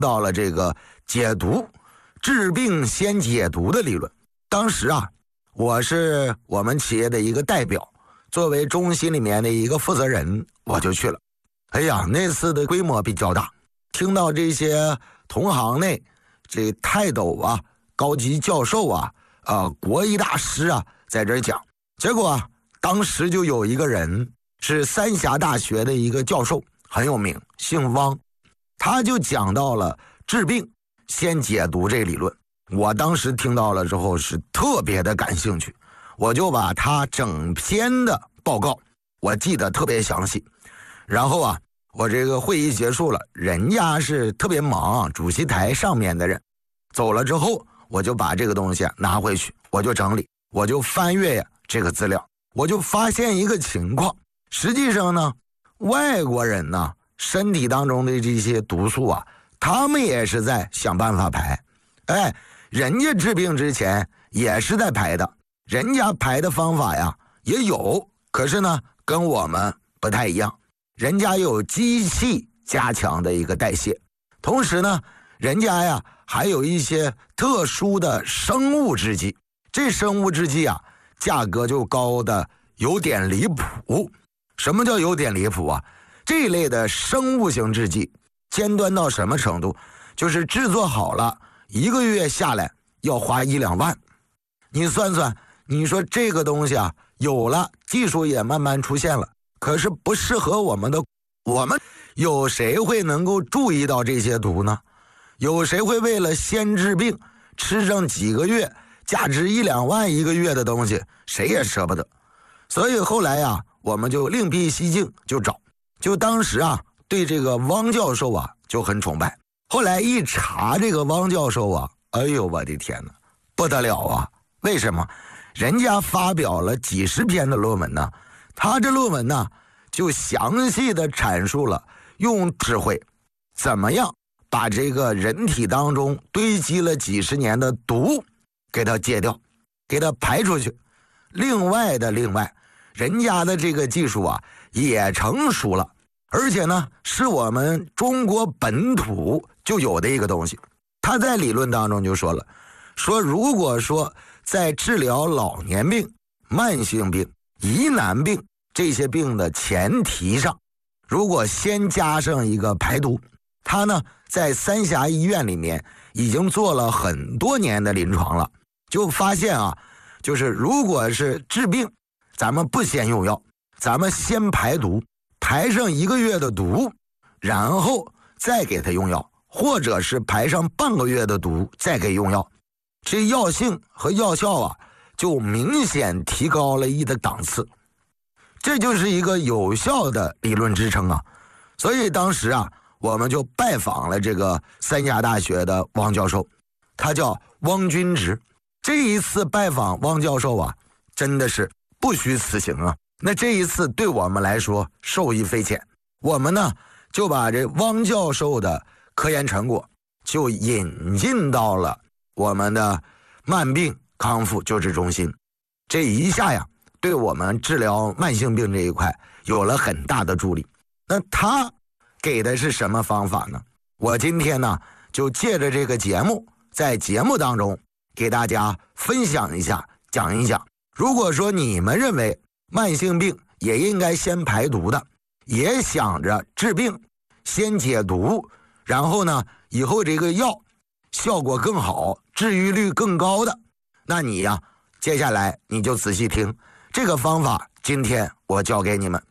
到了这个解毒治病先解毒的理论。当时啊，我是我们企业的一个代表，作为中心里面的一个负责人，我就去了。哎呀，那次的规模比较大，听到这些同行内这泰斗啊、高级教授啊、国医大师啊在这讲，结果啊，当时就有一个人是三峡大学的一个教授，很有名，姓汪，他就讲到了治病先解毒这个理论。我当时听到了之后是特别的感兴趣，我就把他整篇的报告我记得特别详细。然后啊，我这个会议结束了，人家是特别忙，主席台上面的人走了之后，我就把这个东西拿回去，我就整理，我就翻阅呀这个资料，我就发现一个情况，实际上呢，外国人呢身体当中的这些毒素啊，他们也是在想办法排。哎，人家治病之前也是在排的，人家排的方法呀也有，可是呢跟我们不太一样，人家有机器加强的一个代谢，同时呢人家呀还有一些特殊的生物制剂，这生物制剂啊价格就高的有点离谱。什么叫有点离谱啊？这一类的生物型制剂尖端到什么程度，就是制作好了1个月下来要花1-2万。你算算，你说这个东西啊有了，技术也慢慢出现了，可是不适合我们有谁会能够注意到这些毒呢？有谁会为了先治病吃上几个月价值1-2万1个月的东西，谁也舍不得。所以后来啊，我们就另辟蹊径，就当时啊对这个汪教授啊就很崇拜。后来一查这个汪教授啊，哎呦我的天哪，不得了啊！为什么？人家发表了几十篇的论文呢，他这论文呢就详细的阐述了用智慧怎么样把这个人体当中堆积了几十年的毒给它戒掉，给它排出去。另外，人家的这个技术啊也成熟了，而且呢是我们中国本土就有的一个东西。他在理论当中就说了，说如果说在治疗老年病、慢性病、疑难病这些病的前提上，如果先加上一个排毒，他呢在三峡医院里面已经做了很多年的临床了，就发现啊，就是如果是治病，咱们不先用药，咱们先排毒，排上1个月的毒，然后再给他用药，或者是排上半个月的毒再给用药，这药性和药效啊就明显提高了一个档次。这就是一个有效的理论支撑啊。所以当时啊，我们就拜访了这个三峡大学的汪教授，他叫汪君直。这一次拜访汪教授啊，真的是不虚此行啊。那这一次对我们来说受益匪浅，我们呢就把这汪教授的科研成果就引进到了我们的慢病康复救治中心。这一下呀，对我们治疗慢性病这一块有了很大的助力。那他给的是什么方法呢？我今天呢就借着这个节目，在节目当中给大家分享一下，讲一讲。如果说你们认为慢性病也应该先排毒的，也想着治病先解毒，然后呢以后这个药效果更好，治愈率更高的，那你呀接下来你就仔细听这个方法，今天我教给你们。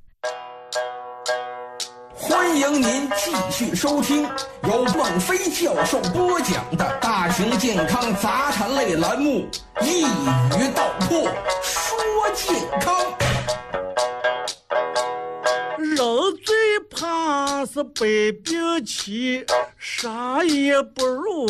欢迎您继续收听由孟非教授播讲的大型健康杂谈类栏目《一语道破说健康》。 人最怕是百病齐，啥也不如